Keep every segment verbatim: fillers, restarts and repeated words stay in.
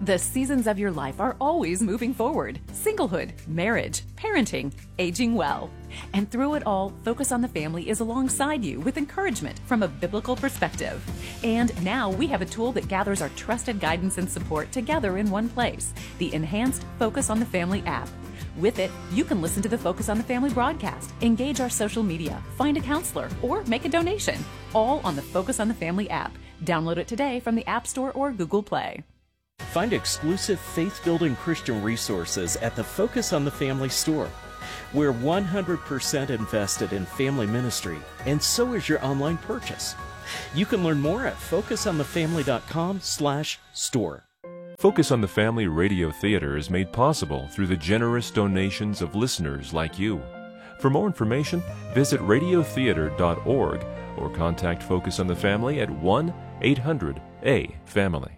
The seasons of your life are always moving forward. Singlehood, marriage, parenting, aging well. And through it all, Focus on the Family is alongside you with encouragement from a biblical perspective. And now we have a tool that gathers our trusted guidance and support together in one place, the enhanced Focus on the Family app. With it, you can listen to the Focus on the Family broadcast, engage our social media, find a counselor, or make a donation, all on the Focus on the Family app. Download it today from the App Store or Google Play. Find exclusive faith-building Christian resources at the Focus on the Family store. We're one hundred percent invested in family ministry, and so is your online purchase. You can learn more at focus on the family dot com slash store. Focus on the Family Radio Theater is made possible through the generous donations of listeners like you. For more information, visit radio theater dot org or contact Focus on the Family at one eight hundred A family.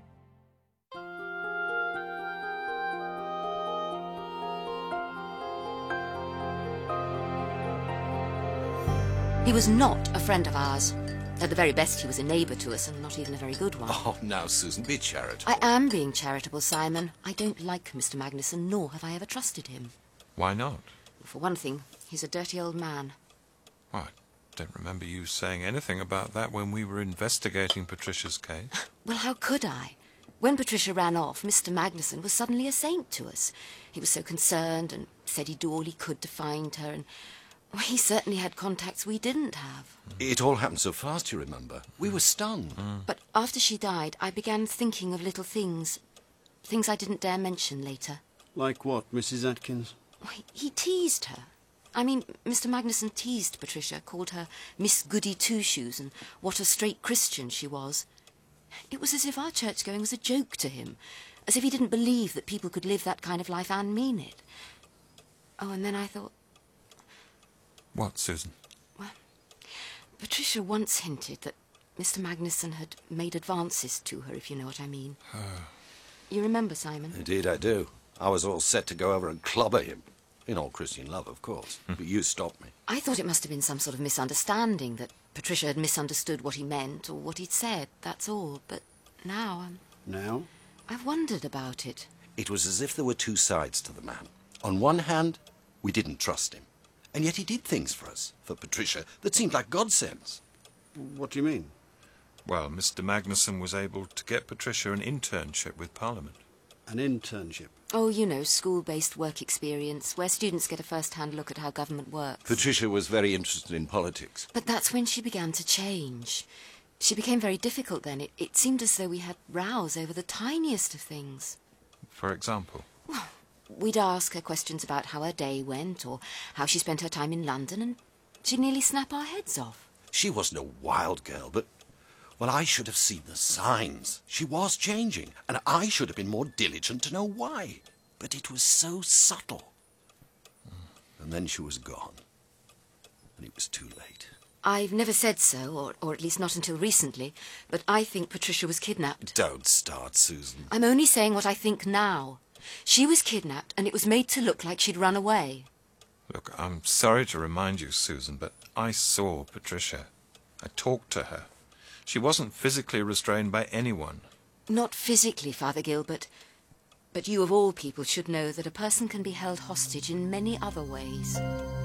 He was not a friend of ours. At the very best, he was a neighbour to us, and not even a very good one. Oh, now, Susan, be charitable. I am being charitable, Simon. I don't like Mister Magnuson, nor have I ever trusted him. Why not? For one thing, he's a dirty old man. Well, I don't remember you saying anything about that when we were investigating Patricia's case. Well, how could I? When Patricia ran off, Mister Magnuson was suddenly a saint to us. He was so concerned and said he'd do all he could to find her, and well, he certainly had contacts we didn't have. It all happened so fast, you remember. We were stunned. Mm. But after she died, I began thinking of little things. Things I didn't dare mention later. Like what, Missus Atkins? He, he teased her. I mean, Mister Magnuson teased Patricia, called her Miss Goody Two-Shoes, and what a straight Christian she was. It was as if our church-going was a joke to him, as if he didn't believe that people could live that kind of life and mean it. Oh, and then I thought... What, Susan? Well, Patricia once hinted that Mister Magnuson had made advances to her, if you know what I mean. Uh. You remember, Simon? Indeed I do. I was all set to go over and clobber him. In all Christian love, of course. But you stopped me. I thought it must have been some sort of misunderstanding, that Patricia had misunderstood what he meant or what he'd said, that's all. But now I'm... Now? I've wondered about it. It was as if there were two sides to the man. On one hand, we didn't trust him. And yet he did things for us, for Patricia, that seemed like godsends. What do you mean? Well, Mister Magnuson was able to get Patricia an internship with Parliament. An internship? Oh, you know, school-based work experience, where students get a first-hand look at how government works. Patricia was very interested in politics. But that's when she began to change. She became very difficult then. It, it seemed as though we had rows over the tiniest of things. For example? Well, we'd ask her questions about how her day went or how she spent her time in London, and she'd nearly snap our heads off. She wasn't a wild girl, but, well, I should have seen the signs. She was changing, and I should have been more diligent to know why. But it was so subtle. And then she was gone, and it was too late. I've never said so, or, or at least not until recently, but I think Patricia was kidnapped. Don't start, Susan. I'm only saying what I think now. She was kidnapped, and it was made to look like she'd run away. Look, I'm sorry to remind you, Susan, but I saw Patricia. I talked to her. She wasn't physically restrained by anyone. Not physically, Father Gilbert. But you of all people should know that a person can be held hostage in many other ways.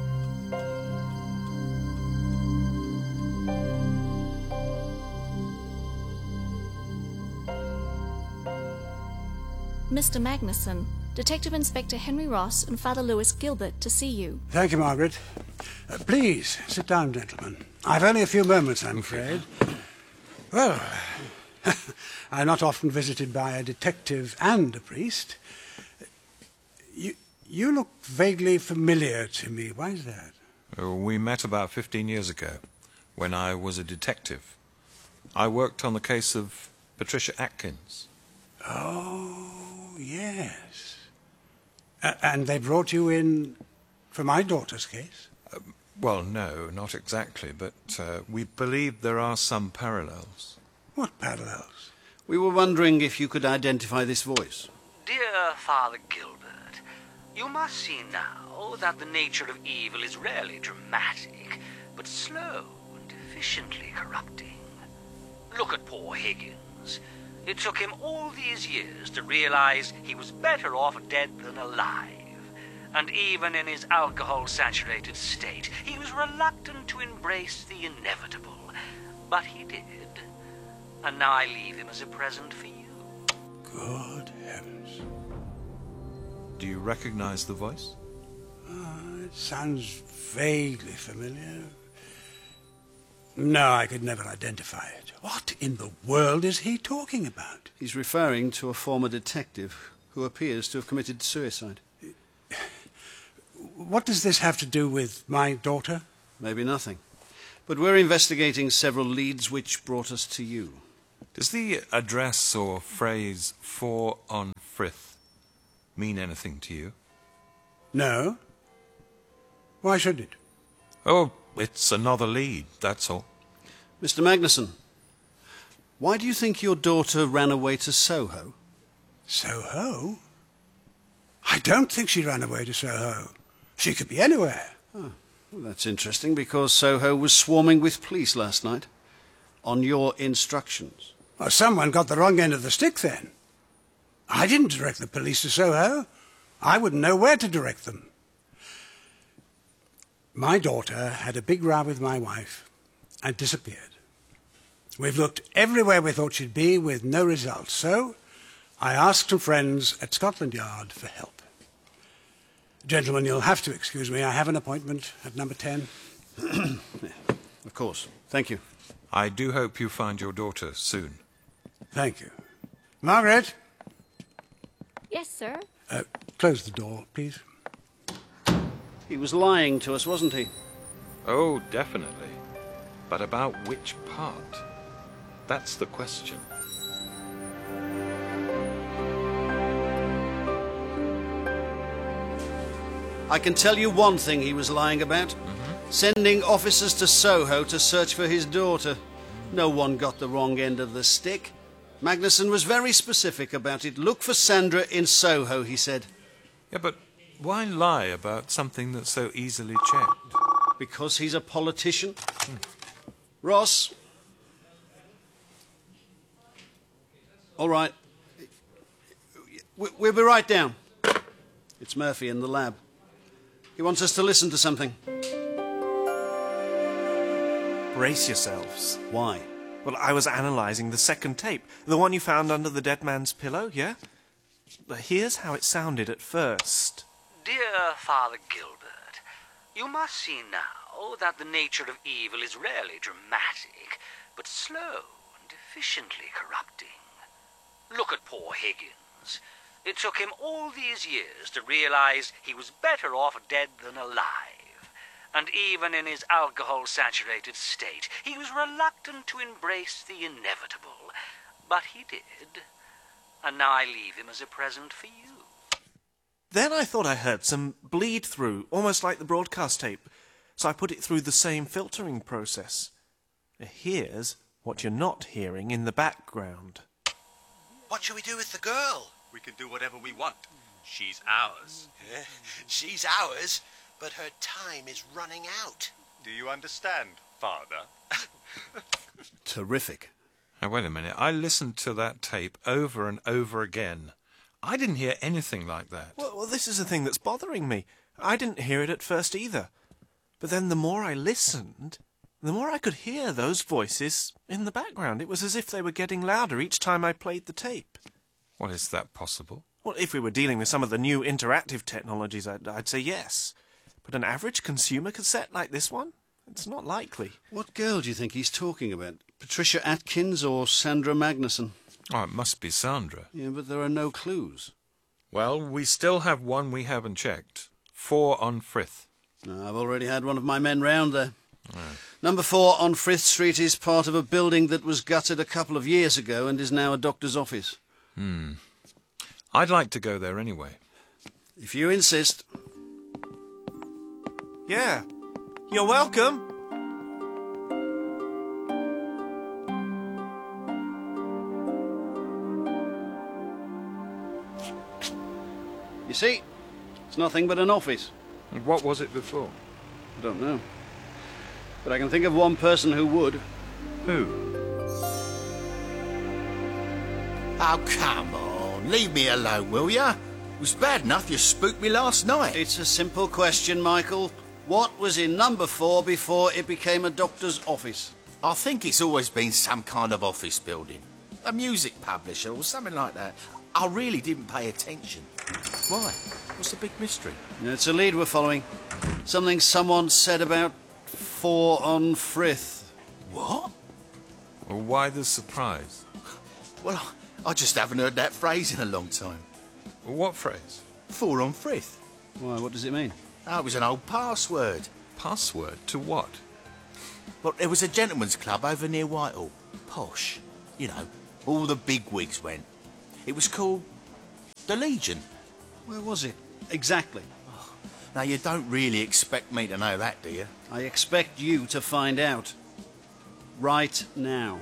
Mister Magnuson, Detective Inspector Henry Ross and Father Louis Gilbert to see you. Thank you, Margaret. Uh, please, sit down, gentlemen. I've only a few moments, I'm afraid. Well, I'm not often visited by a detective and a priest. You, you look vaguely familiar to me. Why is that? Uh, we met about fifteen years ago, when I was a detective. I worked on the case of Patricia Atkins. Oh, yes. Uh, and they brought you in for my daughter's case? Uh, well, no, not exactly, but uh, we believe there are some parallels. What parallels? We were wondering if you could identify this voice. Dear Father Gilbert, you must see now that the nature of evil is rarely dramatic, but slow and efficiently corrupting. Look at poor Higgins. It took him all these years to realize he was better off dead than alive. And even in his alcohol-saturated state, he was reluctant to embrace the inevitable. But he did. And now I leave him as a present for you. Good heavens. Do you recognize the voice? Uh, it sounds vaguely familiar. No, I could never identify it. What in the world is he talking about? He's referring to a former detective who appears to have committed suicide. What does this have to do with my daughter? Maybe nothing. But we're investigating several leads which brought us to you. Does the address or phrase four on Frith mean anything to you? No. Why should it? Oh, it's another lead, that's all. Mister Magnuson, why do you think your daughter ran away to Soho? Soho? I don't think she ran away to Soho. She could be anywhere. Oh, well, that's interesting, because Soho was swarming with police last night. On your instructions. Well, someone got the wrong end of the stick then. I didn't direct the police to Soho. I wouldn't know where to direct them. My daughter had a big row with my wife and disappeared. We've looked everywhere we thought she'd be with no result, so I asked some friends at Scotland Yard for help. Gentlemen, you'll have to excuse me. I have an appointment at number ten. Yeah, of course. Thank you. I do hope you find your daughter soon. Thank you. Margaret? Yes, sir? Uh, close the door, please. He was lying to us, wasn't he? Oh, definitely. But about which part? That's the question. I can tell you one thing he was lying about. Mm-hmm. Sending officers to Soho to search for his daughter. No one got the wrong end of the stick. Magnuson was very specific about it. Look for Sandra in Soho, he said. Yeah, but why lie about something that's so easily checked? Because he's a politician. Hmm. Ross. All right. We'll be right down. It's Murphy in the lab. He wants us to listen to something. Brace yourselves. Why? Well, I was analysing the second tape, the one you found under the dead man's pillow, yeah? Here's how it sounded at first. Dear Father Gilbert, you must see now that the nature of evil is rarely dramatic, but slow and efficiently corrupting. Look at poor Higgins. It took him all these years to realize he was better off dead than alive. And even in his alcohol-saturated state, he was reluctant to embrace the inevitable. But he did. And now I leave him as a present for you. Then I thought I heard some bleed through, almost like the broadcast tape. So I put it through the same filtering process. Here's what you're not hearing in the background. What shall we do with the girl? We can do whatever we want. She's ours. Yeah, she's ours, but her time is running out. Do you understand, Father? Terrific. Now, wait a minute. I listened to that tape over and over again. I didn't hear anything like that. Well, well, this is the thing that's bothering me. I didn't hear it at first either. But then the more I listened, the more I could hear those voices in the background. It was as if they were getting louder each time I played the tape. Well, is that possible? Well, if we were dealing with some of the new interactive technologies, I'd, I'd say yes. But an average consumer cassette like this one? It's not likely. What girl do you think he's talking about? Patricia Atkins or Sandra Magnuson? Oh, it must be Sandra. Yeah, but there are no clues. Well, we still have one we haven't checked. Four on Frith. No, I've already had one of my men round there. Oh. Number four on Frith Street is part of a building that was gutted a couple of years ago and is now a doctor's office. Hmm. I'd like to go there anyway. If you insist. Yeah. You're welcome. You see, it's nothing but an office. And what was it before? I don't know. But I can think of one person who would. Who? Oh, come on. Leave me alone, will ya? It was bad enough you spooked me last night. It's a simple question, Michael. What was in number four before it became a doctor's office? I think it's always been some kind of office building. A music publisher or something like that. I really didn't pay attention. Why? What's the big mystery? It's a lead we're following. Something someone said about four on Frith. What? Well, why the surprise? Well, I just haven't heard that phrase in a long time. Well, what phrase? Four on Frith. Why, what does it mean? Oh, it was an old password. Password? To what? Well, there was a gentleman's club over near Whitehall. Posh. You know, all the big wigs went. It was called the Legion. Where was it? Exactly. Oh, now, you don't really expect me to know that, do you? I expect you to find out. Right now.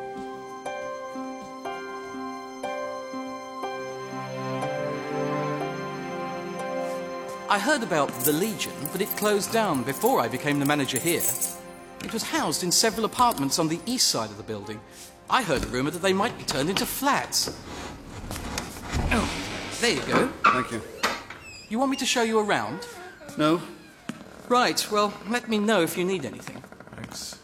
I heard about the Legion, but it closed down before I became the manager here. It was housed in several apartments on the east side of the building. I heard a rumour that they might be turned into flats. Oh, there you go. Thank you. You want me to show you around? No. Right, well, let me know if you need anything. Thanks.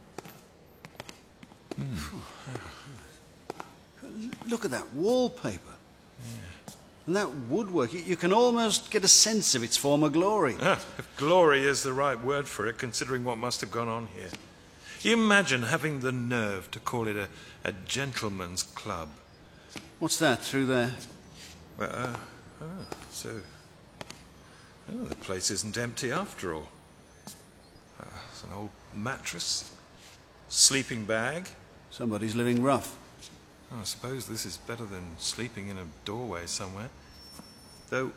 Look at that wallpaper. Yeah. And that woodwork. You can almost get a sense of its former glory. Ah, if glory is the right word for it, considering what must have gone on here. You imagine having the nerve to call it a, a gentleman's club. What's that through there? Well, uh, oh, so... Oh, the place isn't empty after all. Uh, it's an old mattress, sleeping bag. Somebody's living rough. Oh, I suppose this is better than sleeping in a doorway somewhere. Though,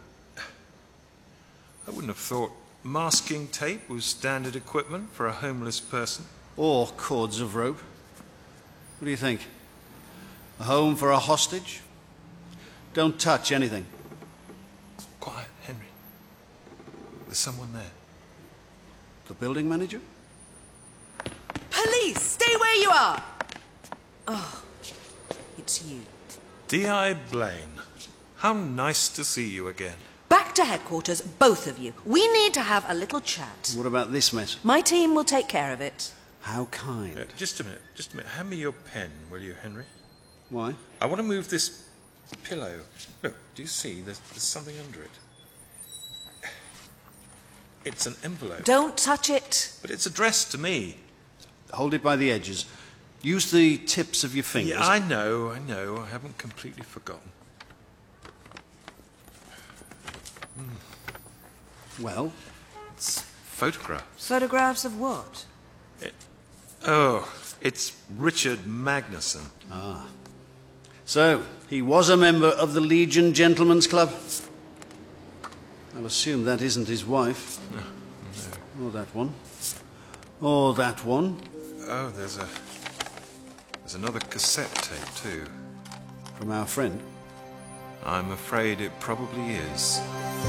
I wouldn't have thought masking tape was standard equipment for a homeless person. Or cords of rope. What do you think? A home for a hostage? Don't touch anything. Quiet, Henry. There's someone there. The building manager? Police! Stay where you are! Oh, it's you. D I Blaine. How nice to see you again. Back to headquarters, both of you. We need to have a little chat. What about this mess? My team will take care of it. How kind. Uh, just a minute, just a minute. Hand me your pen, will you, Henry? Why? I want to move this pillow. Look, do you see? There's, there's something under it. It's an envelope. Don't touch it. But it's addressed to me. Hold it by the edges. Use the tips of your fingers. Yeah, I know, I know. I haven't completely forgotten. Mm. Well? It's photographs. Photographs of what? It, oh, it's Richard Magnuson. Ah. So, he was a member of the Legion Gentlemen's Club? I'll assume that isn't his wife. No, no. Or that one. Or that one. Oh, there's a... There's another cassette tape, too. From our friend? I'm afraid it probably is.